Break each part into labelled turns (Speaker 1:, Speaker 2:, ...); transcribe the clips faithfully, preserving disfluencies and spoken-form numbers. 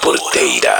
Speaker 1: Porteira.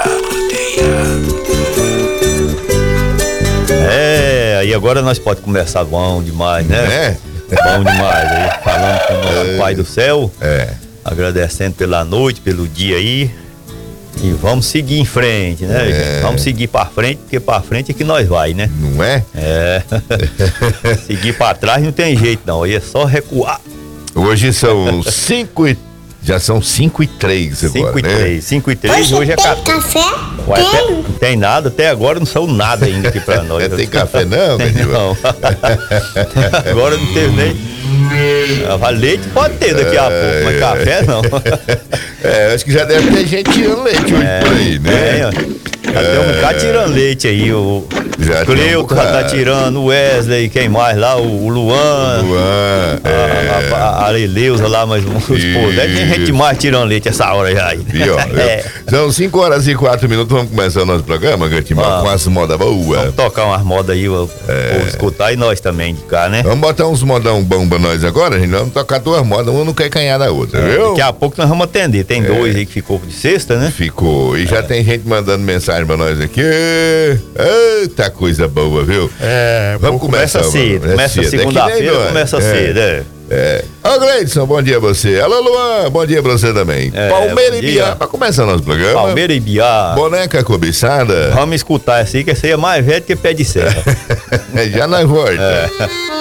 Speaker 2: É, aí agora nós pode começar bom demais, né?
Speaker 3: É?
Speaker 2: Bom demais. Aí falando com o nosso
Speaker 3: É.
Speaker 2: Pai do Céu,
Speaker 3: É.
Speaker 2: agradecendo pela noite, pelo dia aí. E vamos seguir em frente, né?
Speaker 3: É.
Speaker 2: gente? Vamos seguir pra frente, porque pra frente é que nós vai, né?
Speaker 3: Não é?
Speaker 2: É. Seguir pra trás não tem jeito não, aí é só recuar.
Speaker 3: Hoje são cinco e... Já são cinco e três agora,
Speaker 2: cinco e
Speaker 3: né?
Speaker 2: três, cinco e três,
Speaker 4: Hoje
Speaker 2: hoje é
Speaker 4: tem
Speaker 2: quatorze.
Speaker 4: café?
Speaker 2: Ué, até-
Speaker 4: Tem?
Speaker 2: não tem nada, até agora não saiu nada ainda aqui pra nós.
Speaker 3: É, tem café não,
Speaker 2: Tem
Speaker 3: Candido?
Speaker 2: não. Agora não teve nem. Ah, leite pode ter daqui a pouco, mas café não.
Speaker 3: É, acho que já deve ter gente tirando leite hoje por aí, né?
Speaker 2: É, ó. Já tem um bocado tirando leite aí, o
Speaker 3: Já tem um
Speaker 2: Cleuto já tá
Speaker 3: bocado.
Speaker 2: tirando, o Wesley, quem mais lá, o, o Luan,
Speaker 3: Luan,
Speaker 2: a,
Speaker 3: é.
Speaker 2: a, a Areleusa lá, mas os pô, deve ter gente demais tirando leite essa hora já aí.
Speaker 3: Viu?
Speaker 2: É.
Speaker 3: São cinco horas e quatro minutos, vamos começar o nosso programa, Gatimão,
Speaker 2: Vamos.
Speaker 3: com as modas boas.
Speaker 2: Vamos tocar umas modas aí, o
Speaker 3: É.
Speaker 2: povo escutar e nós também de cá, né?
Speaker 3: Vamos botar uns modão bom pra nós agora, gente. Vamos tocar duas modas, uma não quer canhar da outra, viu?
Speaker 2: Daqui a pouco nós vamos atender. Tem dois aí que ficou de sexta, né?
Speaker 3: Ficou. E já tem gente mandando mensagem pra nós aqui. Eita coisa boa, viu?
Speaker 2: É,
Speaker 3: Vamos
Speaker 2: começa
Speaker 3: começar,
Speaker 2: cedo.
Speaker 3: mano. É
Speaker 2: Começa
Speaker 3: cedo. É que nem
Speaker 2: segunda-feira,
Speaker 3: nós.
Speaker 2: começa
Speaker 3: É.
Speaker 2: cedo, é.
Speaker 3: É. Ô, Gleidson, bom dia a você. Alô, Luan, bom dia pra você também.
Speaker 2: É,
Speaker 3: Palmeira
Speaker 2: bom
Speaker 3: e
Speaker 2: dia.
Speaker 3: Biá, pra começar nosso programa.
Speaker 2: Palmeira e Biá.
Speaker 3: Boneca cobiçada.
Speaker 2: Vamos escutar essa aí, que essa aí é mais velha que pé de serra.
Speaker 3: Já nós volta.